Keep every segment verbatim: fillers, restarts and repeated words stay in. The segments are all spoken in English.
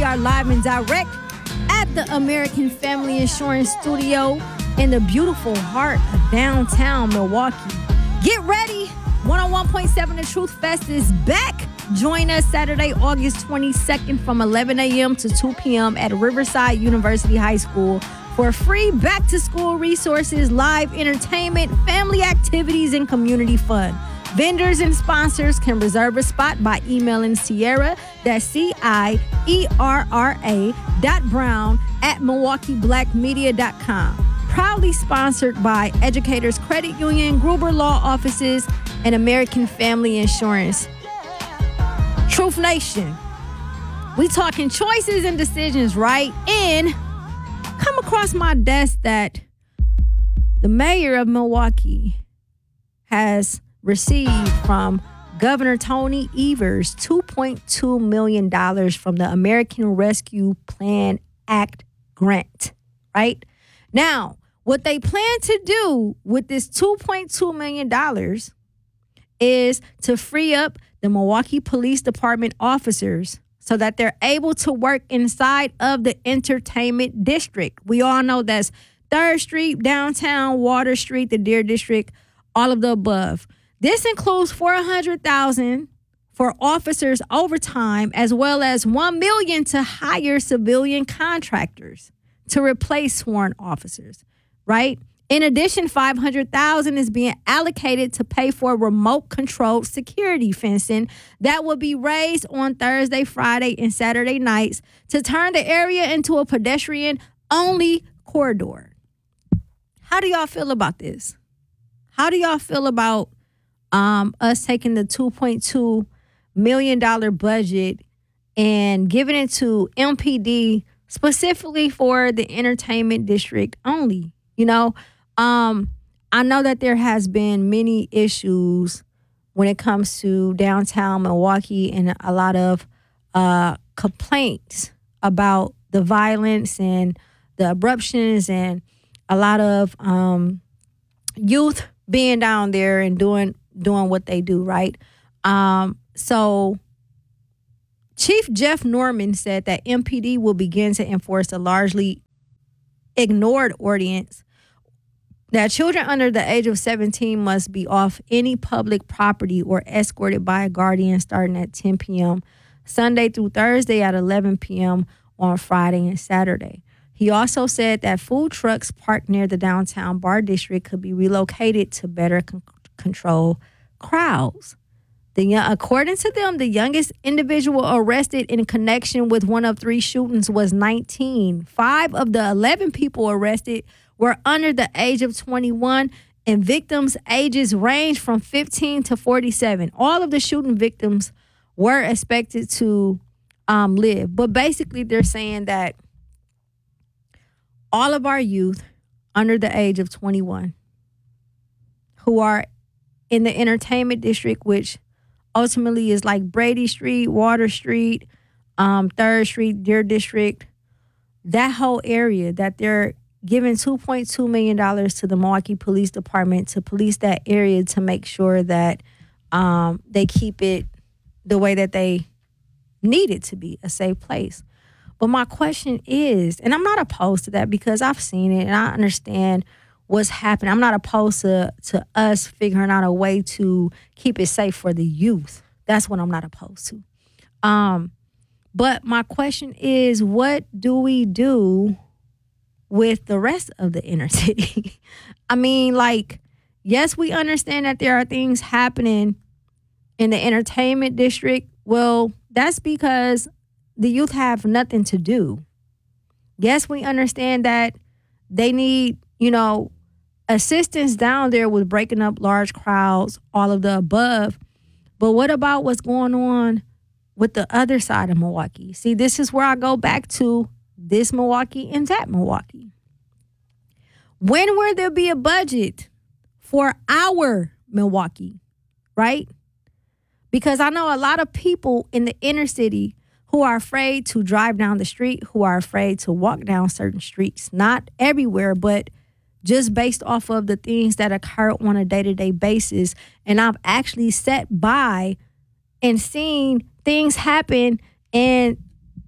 are live and direct at the American Family Insurance Studio in the beautiful heart of downtown Milwaukee. Get ready. one oh one point seven The Truth Fest is back. Join us Saturday, August twenty-second from eleven a.m. to two p.m. at Riverside University High School for free back-to-school resources, live entertainment, family activities, and community fun. Vendors and sponsors can reserve a spot by emailing Sierra, that's C I E R R A dot Brown at Milwaukee Black Media dot com. Proudly sponsored by Educators Credit Union, Gruber Law Offices, and American Family Insurance. Truth Nation, we talking choices and decisions, right? And come across my desk that the mayor of Milwaukee has received from Governor Tony Evers two point two million dollars from the American Rescue Plan Act grant, right? Now, what they plan to do with this two point two million dollars is to free up the Milwaukee Police Department officers so that they're able to work inside of the entertainment district. We all know that's third Street, downtown, Water Street, the Deer District, all of the above. This includes four hundred thousand dollars for officers overtime, as well as one million dollars to hire civilian contractors to replace sworn officers, right? In addition, five hundred thousand dollars is being allocated to pay for remote controlled security fencing that will be raised on Thursday, Friday, and Saturday nights to turn the area into a pedestrian-only corridor. How do y'all feel about this? How do y'all feel about um, us taking the two point two million dollars budget and giving it to M P D specifically for the entertainment district only? You know, um, I know that there has been many issues when it comes to downtown Milwaukee and a lot of uh, complaints about the violence and the abruptions and a lot of um, youth being down there and doing doing what they do, right? Um, so Chief Jeff Norman said that M P D will begin to enforce a largely ignored ordinance that children under the age of seventeen must be off any public property or escorted by a guardian starting at ten p.m. Sunday through Thursday at eleven p.m. on Friday and Saturday. He also said that food trucks parked near the downtown bar district could be relocated to better con- control crowds. The young, according to them, the youngest individual arrested in connection with one of three shootings was nineteen. Five of the eleven people arrested were under the age of twenty-one, and victims' ages range from fifteen to forty-seven. All of the shooting victims were expected to um, live. But basically, they're saying that all of our youth under the age of twenty-one who are in the entertainment district, which ultimately is like Brady Street, Water Street, um, third Street, Deer District, that whole area, that they're giving two point two million dollars to the Milwaukee Police Department to police that area to make sure that um, they keep it the way that they need it to be, a safe place. But my question is, and I'm not opposed to that because I've seen it and I understand what's happening. I'm not opposed to, to us figuring out a way to keep it safe for the youth. That's what I'm not opposed to. Um, but my question is, what do we do with the rest of the inner city? I mean, like, yes, we understand that there are things happening in the entertainment district. Well, that's because the youth have nothing to do. Yes, we understand that they need, you know, assistance down there with breaking up large crowds, all of the above. But what about what's going on with the other side of Milwaukee? See, this is where I go back to this Milwaukee and that Milwaukee. When will there be a budget for our Milwaukee, right? Because I know a lot of people in the inner city who are afraid to drive down the street, who are afraid to walk down certain streets, not everywhere, but just based off of the things that occur on a day-to-day basis. And I've actually sat by and seen things happen, and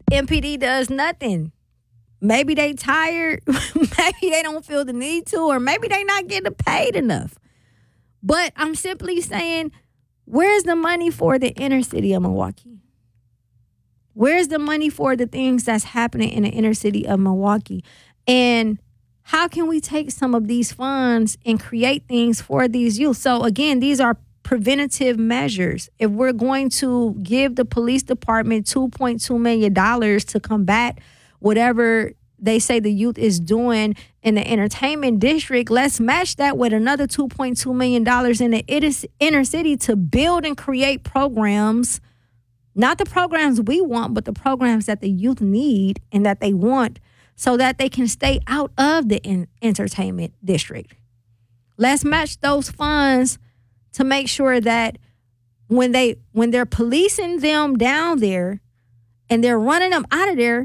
M P D does nothing. Maybe they tired. Maybe they don't feel the need to, or maybe they not getting paid enough. But I'm simply saying, where's the money for the inner city of Milwaukee? Where's the money for the things that's happening in the inner city of Milwaukee? And how can we take some of these funds and create things for these youth? So again, these are preventative measures. If we're going to give the police department two point two million dollars to combat whatever they say the youth is doing in the entertainment district, let's match that with another two point two million dollars in the inner city to build and create programs, not the programs we want, but the programs that the youth need and that they want, so that they can stay out of the in- entertainment district. Let's match those funds to make sure that when they when they're policing them down there and they're running them out of there,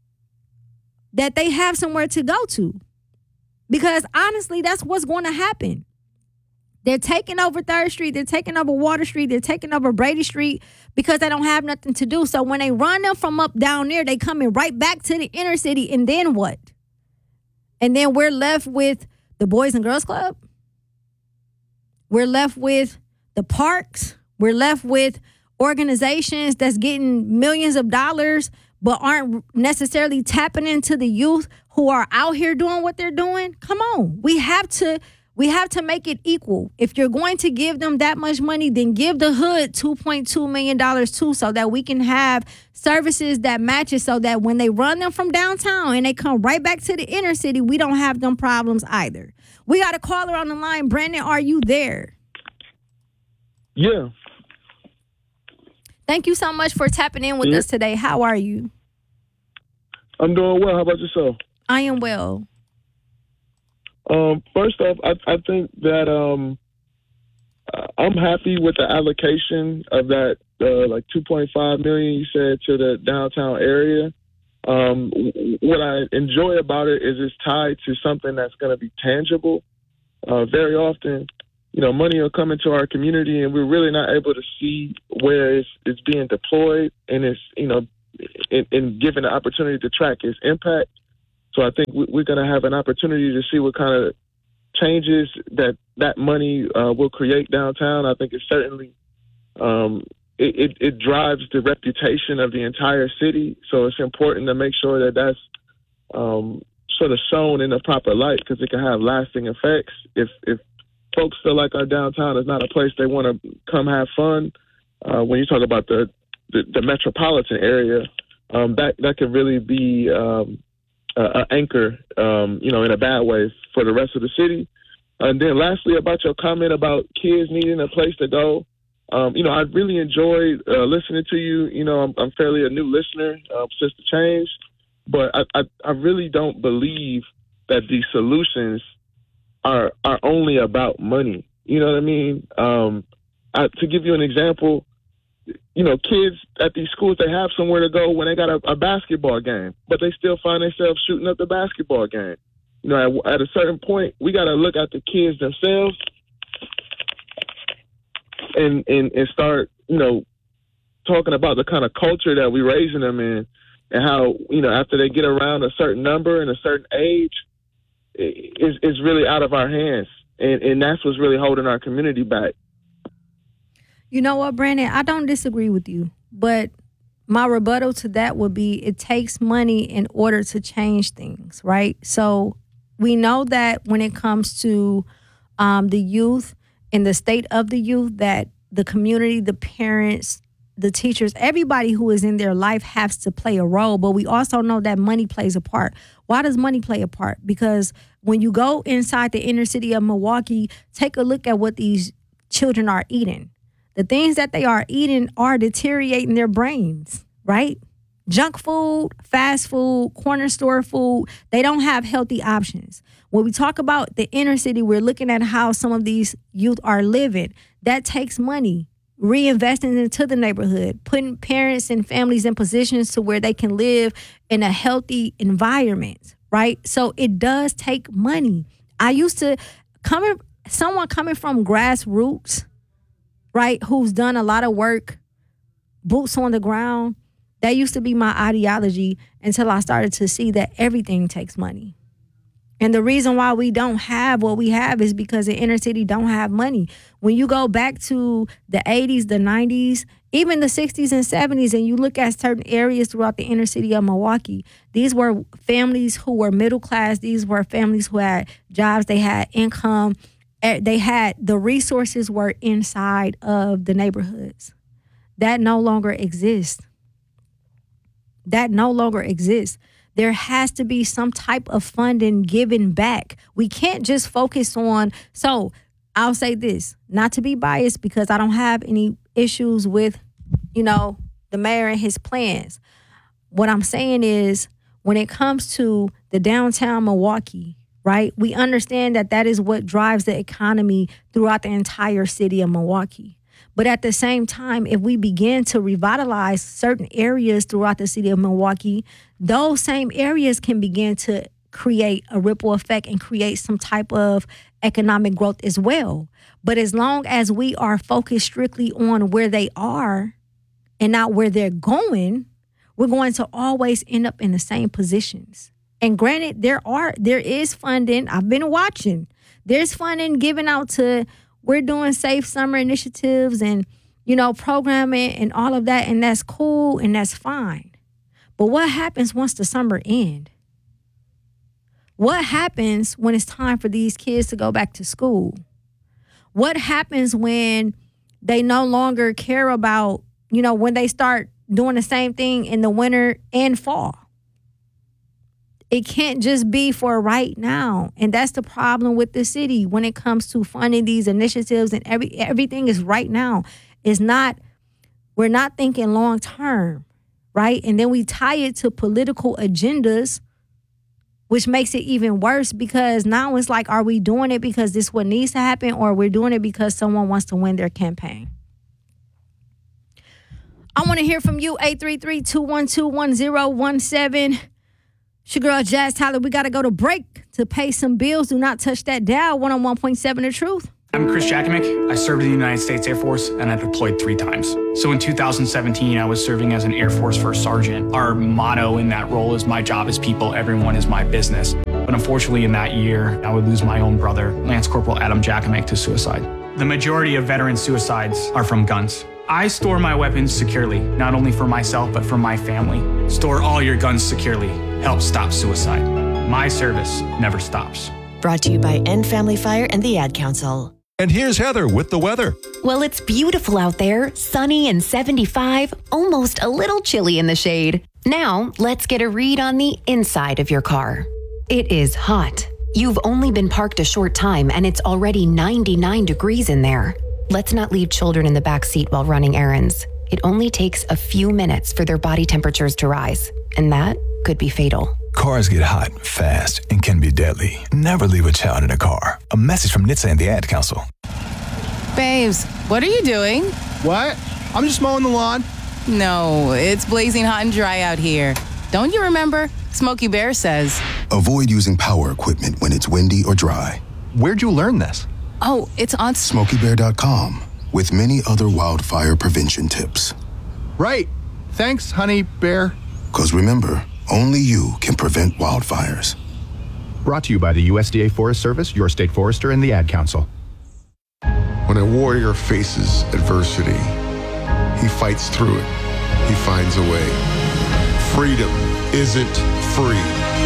that they have somewhere to go to. Because honestly, that's what's going to happen. They're taking over third Street, they're taking over Water Street, they're taking over Brady Street because they don't have nothing to do. So when they run them from up down there, they coming right back to the inner city, and then what? And then we're left with the Boys and Girls Club. We're left with the parks. We're left with organizations that's getting millions of dollars but aren't necessarily tapping into the youth who are out here doing what they're doing. Come on. We have to we have to make it equal. If you're going to give them that much money, then give the hood two point two million dollars too, so that we can have services that matches, so that when they run them from downtown and they come right back to the inner city, we don't have them problems either. We got a caller on the line. Brandon, are you there? Yeah. Thank you so much for tapping in with yeah. us today. How are you? I'm doing well. How about yourself? I am well. Um, first off, I, I think that um, I'm happy with the allocation of that, uh, like two point five million dollars you said to the downtown area. Um, what I enjoy about it is it's tied to something that's going to be tangible. Uh, very often, you know, money will come into our community and we're really not able to see where it's, it's being deployed, and it's, you know, in, in given the opportunity to track its impact. So I think we're going to have an opportunity to see what kind of changes that that money uh, will create downtown. I think it certainly um, it, it, it drives the reputation of the entire city. So it's important to make sure that that's um, sort of shown in the proper light, because it can have lasting effects. If if folks feel like our downtown is not a place they want to come have fun, uh, when you talk about the the, the metropolitan area, um, that that could really be um, an anchor, um, you know, in a bad way for the rest of the city. And then lastly, about your comment about kids needing a place to go, um, you know, I really enjoyed uh, listening to you. You know, I'm, I'm fairly a new listener uh, since the change, but I, I, I really don't believe that these solutions are are only about money. You know what I mean? Um, I, to give you an example, you know, kids at these schools, they have somewhere to go when they got a, a basketball game, but they still find themselves shooting up the basketball game. You know, at, at a certain point, we got to look at the kids themselves and, and, and start, you know, talking about the kind of culture that we're raising them in, and how, you know, after they get around a certain number and a certain age, is is really out of our hands. And, and that's what's really holding our community back. You know what, Brandon? I don't disagree with you, but my rebuttal to that would be it takes money in order to change things, right? So we know that when it comes to um, the youth and the state of the youth, that the community, the parents, the teachers, everybody who is in their life has to play a role. But we also know that money plays a part. Why does money play a part? Because when you go inside the inner city of Milwaukee, take a look at what these children are eating. The things that they are eating are deteriorating their brains, right? Junk food, fast food, corner store food, they don't have healthy options. When we talk about the inner city, we're looking at how some of these youth are living. That takes money. Reinvesting into the neighborhood, putting parents and families in positions to where they can live in a healthy environment, right? So it does take money. I used to, coming, someone coming from grassroots, right, who's done a lot of work, boots on the ground, That used to be my ideology until I started to see that everything takes money. And the reason why we don't have what we have is because the inner city don't have money. When you go back to the eighties, the nineties, even the sixties and seventies, and you look at certain areas throughout the inner city of Milwaukee, these were families who were middle class. These were families who had jobs. They had income. They had the resources were inside of the neighborhoods. That no longer exists. That no longer exists. There has to be some type of funding given back. We can't just focus on, so I'll say this, not to be biased because I don't have any issues with, you know, the mayor and his plans. What I'm saying is when it comes to the downtown Milwaukee, right, we understand that that is what drives the economy throughout the entire city of Milwaukee. But at the same time, if we begin to revitalize certain areas throughout the city of Milwaukee, those same areas can begin to create a ripple effect and create some type of economic growth as well. But as long as we are focused strictly on where they are and not where they're going, we're going to always end up in the same positions. And granted, there are there is funding. I've been watching. There's funding given out to, we're doing safe summer initiatives and, you know, programming and all of that. And that's cool and that's fine. But what happens once the summer ends? What happens when it's time for these kids to go back to school? What happens when they no longer care about, you know, when they start doing the same thing in the winter and fall? It can't just be for right now. And that's the problem with the city when it comes to funding these initiatives, and every everything is right now. It's not, we're not thinking long term, right? And then we tie it to political agendas, which makes it even worse because now it's like, are we doing it because this is what needs to happen, or we're doing it because someone wants to win their campaign? I want to hear from you, eight three three, two one two, one zero one seven. It's your girl, Jazz Tyler. We got to go to break to pay some bills. Do not touch that dial. one oh one point seven The Truth. I'm Chris Jakimick. I served in the United States Air Force, and I deployed three times. So in two thousand seventeen, I was serving as an Air Force First Sergeant. Our motto in that role is, my job is people, everyone is my business. But unfortunately, in that year, I would lose my own brother, Lance Corporal Adam Jakimick, to suicide. The majority of veteran suicides are from guns. I store my weapons securely, not only for myself, but for my family. Store all your guns securely. Help stop suicide. My service never stops. Brought to you by End Family Fire and the Ad Council. And here's Heather with the weather. Well, it's beautiful out there, sunny and seventy-five, almost a little chilly in the shade. Now, let's get a read on the inside of your car. It is hot. You've only been parked a short time and it's already ninety-nine degrees in there. Let's not leave children in the back seat while running errands. It only takes a few minutes for their body temperatures to rise, and that could be fatal. Cars get hot, fast, and can be deadly. Never leave a child in a car. A message from N H T S A and the Ad Council. Babes, what are you doing? What? I'm just mowing the lawn. No, it's blazing hot and dry out here. Don't you remember? Smokey Bear says, avoid using power equipment when it's windy or dry. Where'd you learn this? Oh, it's on Smokey Bear dot com with many other wildfire prevention tips. Right. Thanks, honey bear. Because remember, only you can prevent wildfires. Brought to you by the U S D A Forest Service, your state forester, and the Ad Council. When a warrior faces adversity, he fights through it. He finds a way. Freedom isn't free.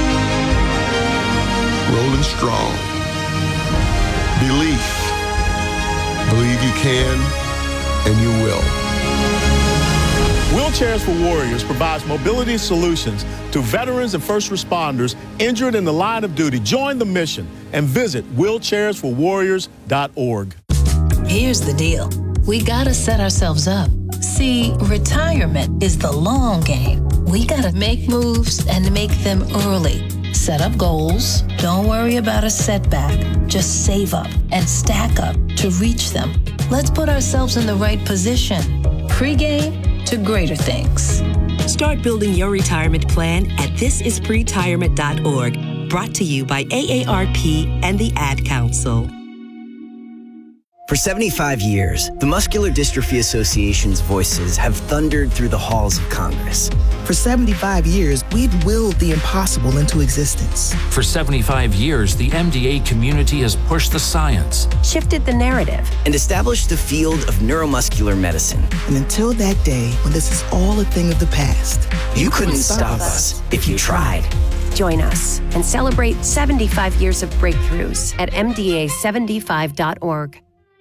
Rolling strong. Belief. Believe you can, and you will. Wheelchairs for Warriors provides mobility solutions to veterans and first responders injured in the line of duty. Join the mission and visit wheelchairs for warriors dot org. Here's the deal. We gotta set ourselves up. See, retirement is the long game. We gotta make moves and make them early. Set up goals. Don't worry about a setback. Just save up and stack up to reach them. Let's put ourselves in the right position. Pre-game to greater things. Start building your retirement plan at this is pretirement dot org. Brought to you by A A R P and the Ad Council. For seventy-five years, the Muscular Dystrophy Association's voices have thundered through the halls of Congress. For seventy-five years, we've willed the impossible into existence. For seventy-five years, the M D A community has pushed the science, shifted the narrative, and established the field of neuromuscular medicine. And until that day, when this is all a thing of the past, you, you couldn't, couldn't stop us if you tried. Join us and celebrate seventy-five years of breakthroughs at M D A seventy-five dot org.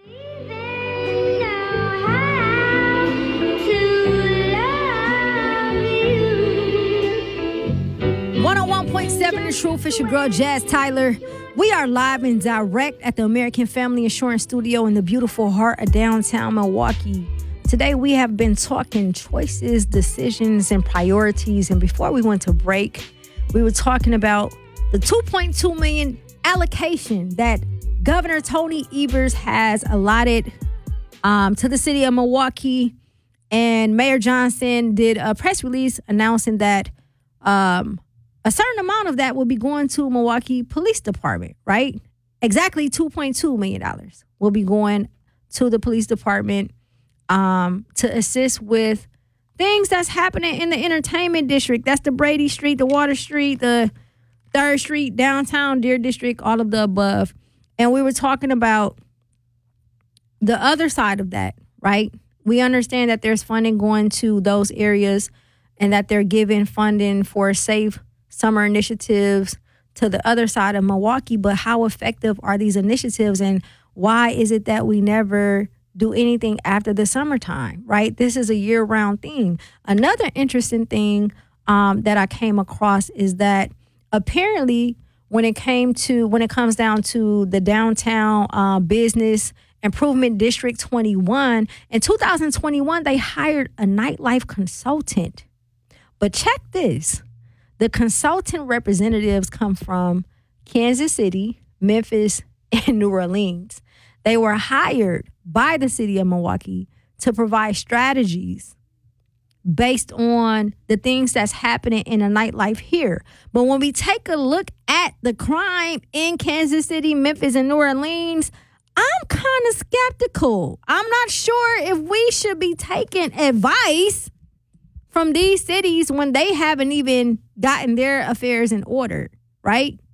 one oh one point seven The Truth. It's your girl, Jazz Tyler. We are live and direct at the American Family Insurance Studio in the beautiful heart of downtown Milwaukee. Today, we have been talking choices, decisions, and priorities. And before we went to break, we were talking about the two point two million dollars allocation that Governor Tony Evers has allotted um, to the city of Milwaukee. And Mayor Johnson did a press release announcing that um, a certain amount of that will be going to Milwaukee Police Department, right? Exactly two point two million dollars will be going to the police department um, to assist with things that's happening in the entertainment district. That's the Brady Street, the Water Street, the third Street, downtown, Deer District, all of the above. And we were talking about the other side of that, right? We understand that there's funding going to those areas and that they're giving funding for safe summer initiatives to the other side of Milwaukee, but how effective are these initiatives and why is it that we never do anything after the summertime, right? This is a year-round thing. Another interesting thing um, that I came across is that apparently when it came to, when it comes down to the downtown uh, business Improvement District twenty-one, in two thousand twenty-one, they hired a nightlife consultant. But check this. The consultant representatives come from Kansas City, Memphis, and New Orleans. They were hired by the city of Milwaukee to provide strategies based on the things that's happening in the nightlife here. But when we take a look at the crime in Kansas City, Memphis, and New Orleans, I'm kind of skeptical. I'm not sure if we should be taking advice from these cities when they haven't even gotten their affairs in order, right?